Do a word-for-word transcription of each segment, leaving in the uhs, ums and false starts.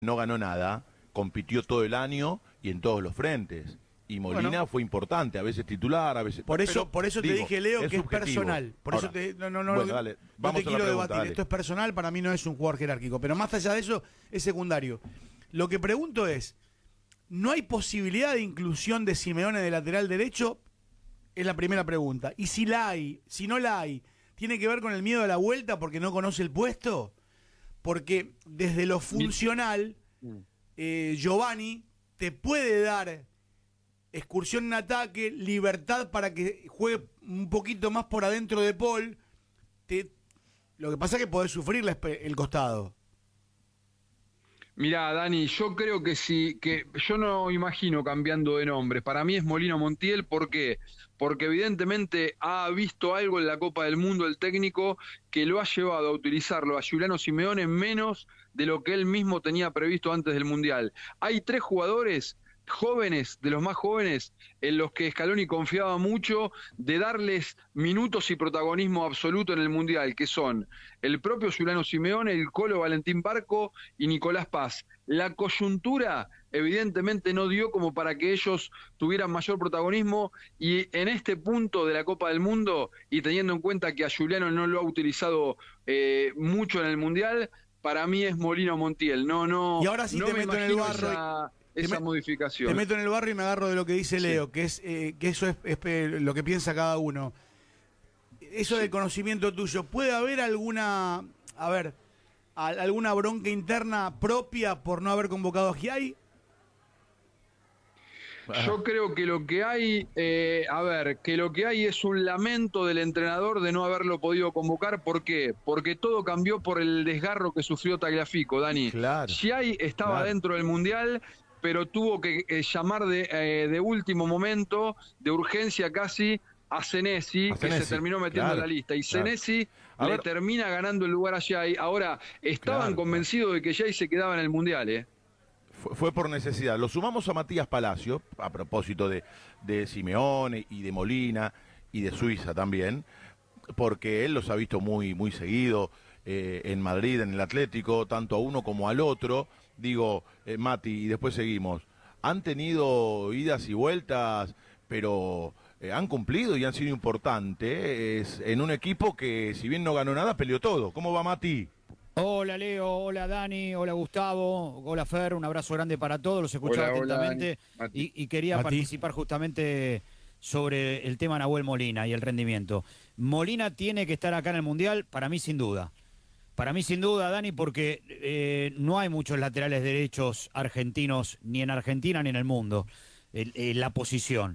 no ganó nada, compitió todo el año y en todos los frentes. Y Molina Bueno, fue importante, a veces titular, a veces... Por eso, pero, por eso te digo, dije, Leo, que es subjetivo. personal. Por Ahora, eso te, no, no, no, bueno, no, dale, no vamos te a la quiero pregunta, debatir. dale. Esto es personal, para mí no es un jugador jerárquico. Pero más allá de eso, es secundario. Lo que pregunto es, ¿no hay posibilidad de inclusión de Simeone de lateral derecho? Es la primera pregunta. Y si la hay, si no la hay, ¿tiene que ver con el miedo a la vuelta porque no conoce el puesto? Porque desde lo funcional, eh, Giovanni te puede dar excursión en ataque, libertad para que juegue un poquito más por adentro de Paul. Te, lo que pasa es que podés sufrir la, el costado. Mirá, Dani, yo creo que sí, que yo no imagino cambiando de nombre. Para mí es Molino Montiel, ¿por qué? Porque evidentemente ha visto algo en la Copa del Mundo el técnico que lo ha llevado a utilizarlo a Giuliano Simeone menos de lo que él mismo tenía previsto antes del Mundial. Hay tres jugadores jóvenes, de los más jóvenes, en los que Scaloni confiaba mucho de darles minutos y protagonismo absoluto en el Mundial, que son el propio Giuliano Simeone, el Colo Valentín Barco y Nicolás Paz. La coyuntura evidentemente no dio como para que ellos tuvieran mayor protagonismo, y en este punto de la Copa del Mundo, y teniendo en cuenta que a Giuliano no lo ha utilizado eh, mucho en el Mundial, para mí es Molino Montiel. No, no, Y ahora sí no te me meto en el imagino barro. esa, Te esa me- modificación. Te meto en el barrio y me agarro de lo que dice Leo, Sí. que es eh, que eso es, es pe- lo que piensa cada uno. Eso del conocimiento tuyo, ¿puede haber alguna, a ver, al- alguna bronca interna propia por no haber convocado a Giai? Yo creo que lo que hay, eh, a ver, que lo que hay es un lamento del entrenador de no haberlo podido convocar. ¿Por qué? Porque todo cambió por el desgarro que sufrió Tagliafico, Dani. Claro, Giai estaba claro. dentro del Mundial, pero tuvo que eh, llamar de, eh, de último momento, de urgencia casi, a Senesi, A que Senesi, se terminó metiendo claro, en la lista. Y claro. Senesi A le ver. termina ganando el lugar a Giai. Ahora, estaban Claro, convencidos de que Giai se quedaba en el Mundial, ¿eh? Fue, fue por necesidad. Lo sumamos a Matías Palacio, a propósito de, de Simeone y de Molina y de Suiza también, porque él los ha visto muy, muy seguido eh, en Madrid, en el Atlético, tanto a uno como al otro. Digo, eh, Mati, y después seguimos. Han tenido idas y vueltas, pero eh, han cumplido y han sido importantes en un equipo que, si bien no ganó nada, peleó todo. ¿Cómo va, Mati? Hola Leo, hola Dani, hola Gustavo, hola Fer, un abrazo grande para todos, los escuchaba Hola, hola, atentamente Dani. Mati. y, y quería Mati. participar justamente sobre el tema Nahuel Molina y el rendimiento. Molina tiene que estar acá en el Mundial, para mí sin duda. Para mí sin duda, Dani, porque eh, no hay muchos laterales derechos argentinos, ni en Argentina ni en el mundo, el- el- la posición.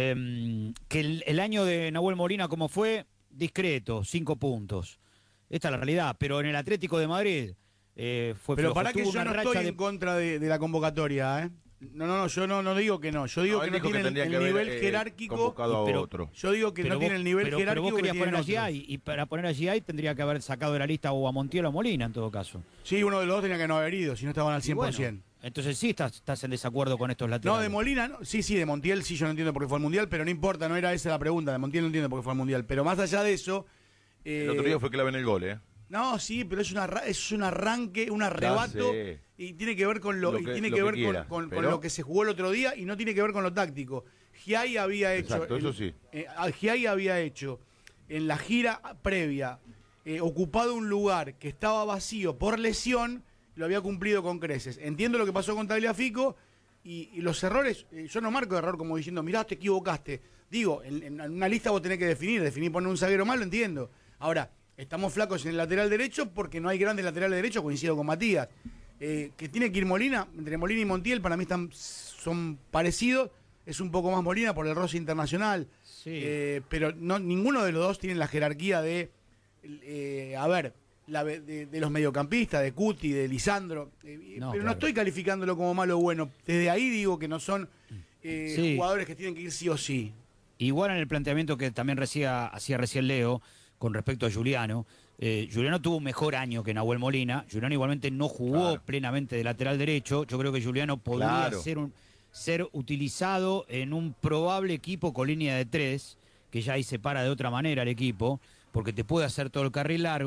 Eh, que el, el año de Nahuel Molina, como fue, discreto, cinco puntos. Esta es la realidad, pero en el Atlético de Madrid eh, fue Pero flojo. para que Tuvo yo una no racha estoy de- en contra de, de la convocatoria, ¿eh? No, no, no, yo no, no digo que no. Yo digo No, que él no dijo que tiene el, tendría el que haber, nivel eh, jerárquico. convocado a pero- otro. Yo digo que pero no vos- tiene el nivel pero, jerárquico pero vos que querías tienen poner a otros. Giai, y para poner a Giai tendría que haber sacado de la lista o a Montiel o a Molina en todo caso. Sí, uno de los dos tenía que no haber ido, si no estaban al Y cien por bueno, ciento. entonces sí estás, estás en desacuerdo con estos laterales. No, de Molina, no. Sí, sí, de Montiel sí yo no entiendo por qué fue al Mundial, pero no importa, no era esa la pregunta. De Montiel no entiendo por qué fue al Mundial. Pero más allá de eso... eh, El otro día fue clave en el gol, ¿eh? No, sí, pero es, una, ra- es un arranque, un arrebato sé. y tiene que ver con lo, Lo y que- tiene lo que que ver quiera, con, con- con pero- lo que se jugó el otro día y no tiene que ver con lo táctico. Giai había hecho, Exacto, el- eso sí. eh, Giai había hecho en la gira previa eh, ocupado un lugar que estaba vacío por lesión, lo había cumplido con creces. Entiendo lo que pasó con Tagliafico y, y los errores, eh, yo no marco error como diciendo, mirá, te equivocaste. Digo, en, en una lista vos tenés que definir, definir poner un zaguero malo, entiendo. Ahora, estamos flacos en el lateral derecho porque no hay grandes laterales derechos, coincido con Matías. Eh, que tiene que ir Molina, entre Molina y Montiel, para mí están, son parecidos. Es un poco más Molina por el roce internacional. Sí. Eh, pero no, ninguno de los dos tiene la jerarquía de, eh, a ver, la, de, de los mediocampistas, de Cuti, de Lisandro. Eh, No, pero no claro. estoy calificándolo como malo o bueno. Desde ahí digo que no son eh, Sí. jugadores que tienen que ir sí o sí. Igual en el planteamiento que también hacía, hacía recién Leo con respecto a Giuliano, eh, Giuliano tuvo un mejor año que Nahuel Molina. Giuliano igualmente no jugó Claro. plenamente de lateral derecho. Yo creo que Giuliano podría Claro. ser, un, ser utilizado en un probable equipo con línea de tres, que ya ahí separa de otra manera el equipo, porque te puede hacer todo el carril largo.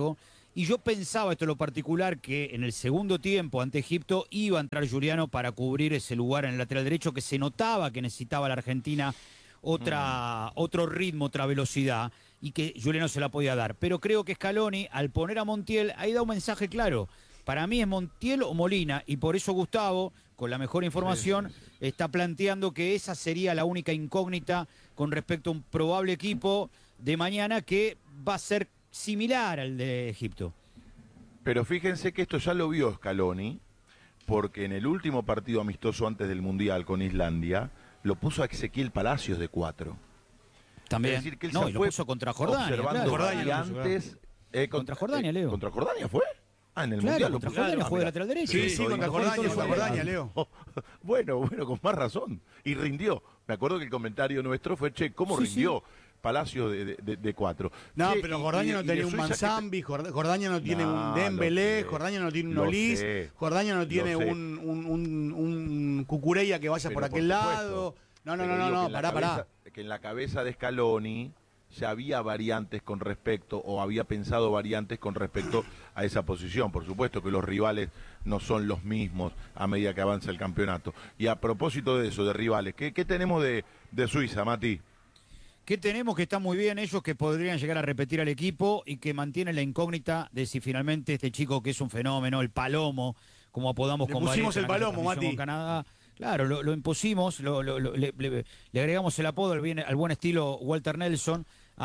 Y yo pensaba, esto en lo particular, que en el segundo tiempo ante Egipto iba a entrar Giuliano para cubrir ese lugar en el lateral derecho, que se notaba que necesitaba la Argentina otra, mm. otro ritmo, otra velocidad, y que Giuliano se la podía dar. Pero creo que Scaloni, al poner a Montiel, ahí da un mensaje claro. Para mí es Montiel o Molina, y por eso Gustavo, con la mejor información, sí, sí, sí. está planteando que esa sería la única incógnita con respecto a un probable equipo de mañana que va a ser similar al de Egipto. Pero fíjense que esto ya lo vio Scaloni, porque en el último partido amistoso antes del Mundial con Islandia, lo puso a Ezequiel Palacios de cuatro. También. Es decir, que él no, se y lo fue puso contra Jordania. Observando Claro. variantes. Eh, contra Jordania, Leo. Eh, ¿Contra Jordania fue? Ah, en el claro, Mundial contra lo puso. Jordania Ah, fue de mira. lateral derecho. Sí, sí, contra Jordania, contra Jordania, Leo. Bueno, bueno, con más razón. Y rindió. Me acuerdo que el comentario nuestro fue, che, ¿cómo sí, rindió sí. Palacio de, de, de cuatro? No, che, pero y, Jordania y, no y tenía de un Suiza, Manzambi, ¿qué Jordania no tiene no, un Dembélé, sé, Jordania no tiene un lo Olis, sé, Jordania no tiene sé. un, un, un, un Cucurella que vaya Pero por aquel por lado. No, no, Pero no, no, digo que no, en la pará, cabeza- pará. Que en la cabeza de Scaloni ya había variantes con respecto, o había pensado variantes con respecto a esa posición. Por supuesto que los rivales no son los mismos a medida que avanza el campeonato. Y a propósito de eso, de rivales, ¿qué, qué tenemos de, de Suiza, Mati? ¿Qué tenemos que está muy bien ellos, que podrían llegar a repetir al equipo y que mantienen la incógnita de si finalmente este chico que es un fenómeno, el Palomo, como apodamos Le con pusimos Varela el en la Palomo, transmisión Mati. con Canadá. Claro, lo, lo impusimos, lo, lo, lo- le, le- le agregamos el apodo al, bien- al buen estilo Walter Nelson,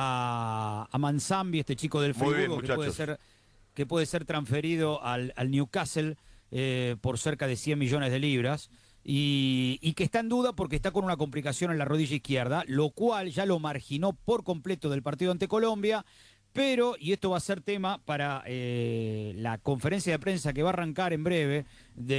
a, a Manzambi, este chico del Muy bien, Friburgo, que puede muchachos. ser que puede ser transferido al, al Newcastle eh, por cerca de cien millones de libras. Y, y que está en duda porque está con una complicación en la rodilla izquierda, lo cual ya lo marginó por completo del partido ante Colombia. Pero, y esto va a ser tema para eh, la conferencia de prensa que va a arrancar en breve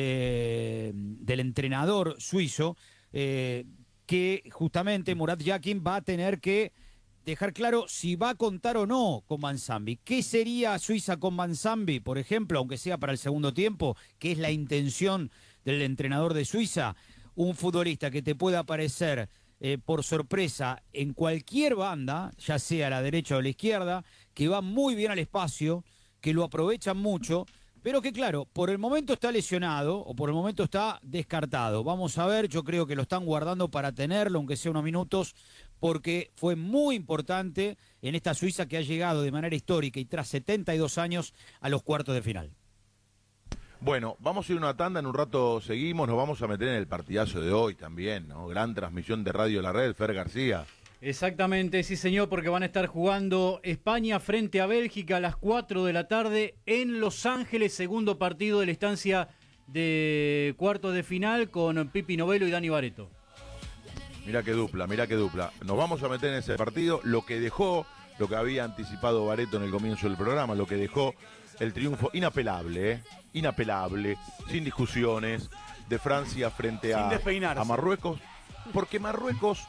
de, del entrenador suizo, eh, que justamente Murat Yakin va a tener que dejar claro si va a contar o no con Manzambi. ¿Qué sería Suiza con Manzambi, por ejemplo, aunque sea para el segundo tiempo? ¿Qué es la intención del entrenador de Suiza? Un futbolista que te pueda aparecer eh, por sorpresa en cualquier banda, ya sea a la derecha o a la izquierda, que va muy bien al espacio, que lo aprovechan mucho, pero que claro, por el momento está lesionado o por el momento está descartado. Vamos a ver, yo creo que lo están guardando para tenerlo, aunque sea unos minutos, porque fue muy importante en esta Suiza que ha llegado de manera histórica y tras setenta y dos años a los cuartos de final. Bueno, vamos a ir a una tanda, en un rato seguimos, nos vamos a meter en el partidazo de hoy también, ¿no? Gran transmisión de Radio La Red, Fer García. Exactamente, sí señor, porque van a estar jugando España frente a Bélgica a las cuatro de la tarde en Los Ángeles, segundo partido de la estancia de cuartos de final con Pipi Novello y Dani Barreto. Mirá qué dupla, mirá qué dupla. Nos vamos a meter en ese partido, lo que dejó, lo que había anticipado Barreto en el comienzo del programa, lo que dejó el triunfo inapelable, ¿eh? Inapelable, sin discusiones, de Francia frente Sin a, despeinarse. a Marruecos, porque Marruecos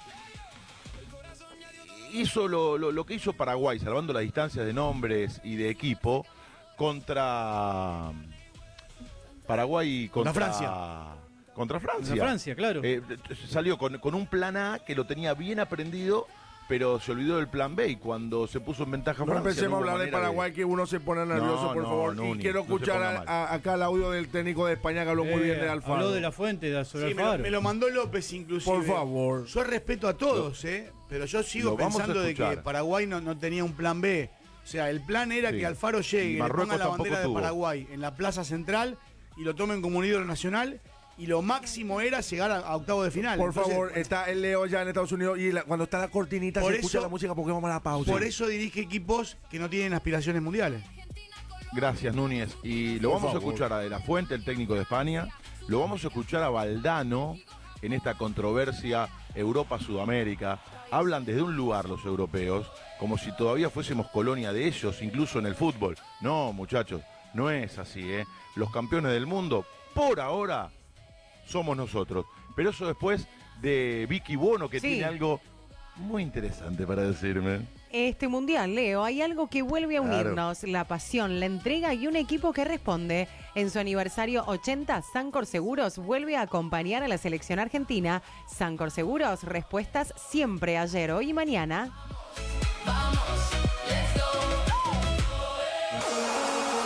hizo lo, lo, lo que hizo Paraguay, salvando las distancias de nombres y de equipo, contra Paraguay, contra, Contra Francia. Contra Francia. Contra Francia, claro. Eh, salió con, con un plan A que lo tenía bien aprendido, pero se olvidó del plan B, y cuando se puso en ventaja No Francia, empecemos no a hubo hablar de manera Paraguay, que uno se pone nervioso, No, por no, favor. Núñez, y quiero no se escuchar ponga a- mal. a- acá el audio del técnico de España que habló muy Eh, bien de Alfaro. Habló de la fuente, de sobre Sí, me, lo, Alfaro. me lo mandó López inclusive. Por favor. Yo respeto a todos, ¿eh? Pero yo sigo Lo vamos a pensando de que escuchar. Paraguay no, no tenía un plan B. O sea, el plan era Sí. que Alfaro llegue, le Marruecos ponga la tampoco bandera de tuvo. Paraguay en la plaza central y lo tomen como un ídolo nacional. Y lo máximo era llegar a, a octavo de final. Por Entonces, favor, está el Leo ya en Estados Unidos y la- cuando está la cortinita Por se escucha eso- la música porque vamos a la pausa. Por eso dirige equipos que no tienen aspiraciones mundiales. Gracias, Núñez. Y lo Por vamos a favor. escuchar a De La Fuente, el técnico de España. Lo vamos a escuchar a Valdano en esta controversia Europa-Sudamérica. Hablan desde un lugar los europeos, como si todavía fuésemos colonia de ellos, incluso en el fútbol. No, muchachos, no es así, ¿eh? Los campeones del mundo, por ahora, somos nosotros. Pero eso después de Vicky Bono, que Sí. tiene algo muy interesante para decirme. Este mundial, Leo, hay algo que vuelve a Claro. unirnos, la pasión, la entrega y un equipo que responde. En su aniversario ochenta, Sancor Seguros vuelve a acompañar a la selección argentina. Sancor Seguros, respuestas siempre, ayer, hoy y mañana.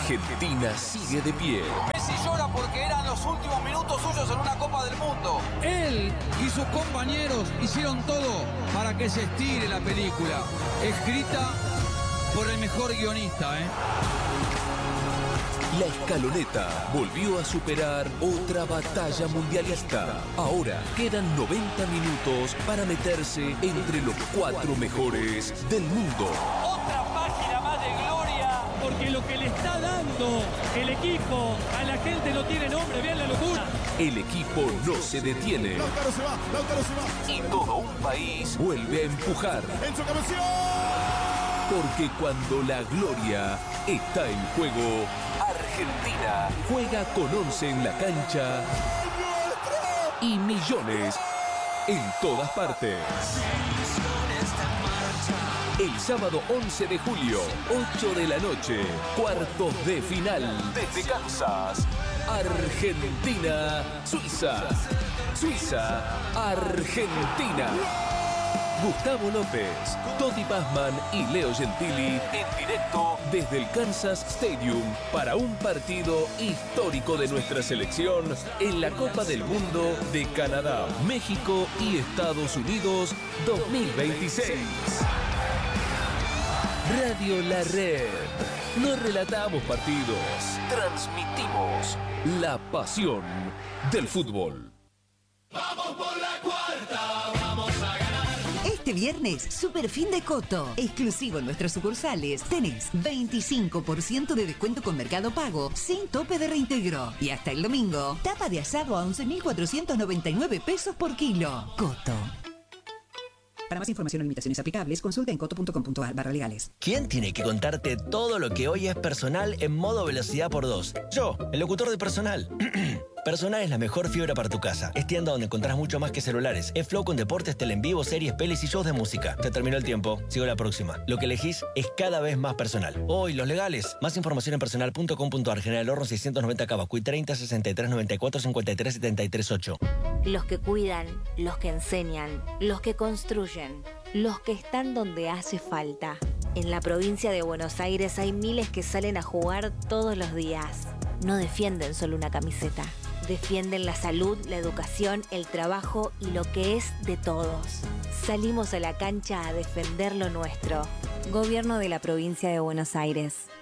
Argentina sigue de pie. Messi llora porque eran los últimos minutos suyos en una Copa del Mundo. Él y sus compañeros hicieron todo para que se estire la película, escrita por el mejor guionista, ¿eh? La escaloneta volvió a superar otra batalla mundialista. Ahora quedan noventa minutos para meterse entre los cuatro mejores del mundo. Otra página más de gloria, porque lo que le está dando el equipo a la gente no tiene nombre, vean la locura. El equipo no se detiene. Lautaro se va, Lautaro se va. Y todo un país vuelve a empujar. En su cabeceo. Porque cuando la gloria está en juego, Argentina juega con once en la cancha y millones en todas partes. El sábado once de julio, ocho de la noche, cuartos de final desde Kansas. Argentina, Suiza. Suiza, Argentina. Gustavo López, Totti Pazman y Leo Gentili en directo desde el Kansas Stadium para un partido histórico de nuestra selección en la Copa del Mundo de Canadá, México y Estados Unidos dos mil veintiséis. Radio La Red. No relatamos partidos, transmitimos la pasión del fútbol. Vamos por la cuarta, vamos a ganar. Este viernes, super fin de Coto. Exclusivo en nuestras sucursales. Tenés veinticinco por ciento de descuento con Mercado Pago, sin tope de reintegro. Y hasta el domingo, tapa de asado a once mil cuatrocientos noventa y nueve pesos por kilo. Coto. Para más información o limitaciones aplicables, consulta en coto punto com punto a r barra legales. ¿Quién tiene que contarte todo lo que hoy es personal en modo velocidad por dos? Yo, el locutor de Personal. Personal es la mejor fibra para tu casa. Es tienda donde encontrás mucho más que celulares. Es Flow con deportes, tele en vivo, series, pelis y shows de música. Se terminó el tiempo. Sigo la próxima. Lo que elegís es cada vez más personal. Hoy, los legales. Más información en personal punto com punto a r. General Horno seiscientos noventa Cavacuy treinta sesenta y tres noventa y cuatro cincuenta y tres setenta y tres ocho. Los que cuidan, los que enseñan, los que construyen, los que están donde hace falta. En la provincia de Buenos Aires hay miles que salen a jugar todos los días. No defienden solo una camiseta. Defienden la salud, la educación, el trabajo y lo que es de todos. Salimos a la cancha a defender lo nuestro. Gobierno de la provincia de Buenos Aires.